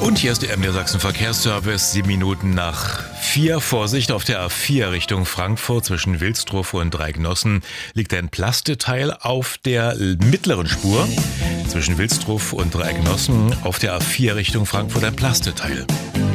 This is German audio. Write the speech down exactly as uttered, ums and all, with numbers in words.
Und hier ist der M D R Sachsen Verkehrsservice. Sieben Minuten nach vier. Vorsicht, auf der A vier Richtung Frankfurt zwischen Wilsdruff und Dreignossen liegt ein Plasteteil auf der mittleren Spur. Zwischen Wilsdruff und Dreignossen auf der A vier Richtung Frankfurt ein Plasteteil.